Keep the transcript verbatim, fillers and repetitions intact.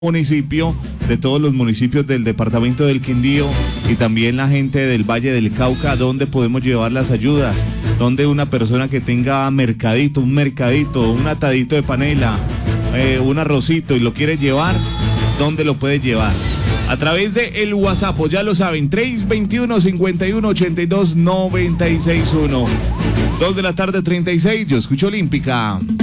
municipio, de todos los municipios del departamento del Quindío y también la gente del Valle del Cauca, donde podemos llevar las ayudas, donde una persona que tenga mercadito, un mercadito, un atadito de panela, eh, un arrocito y lo quiere llevar, ¿dónde lo puede llevar? A través de el WhatsApp, ya lo saben, tres veintiuno, cincuenta y uno, ochenta y dos, noventa y seis uno. dos de la tarde, treinta y seis, yo escucho Olímpica.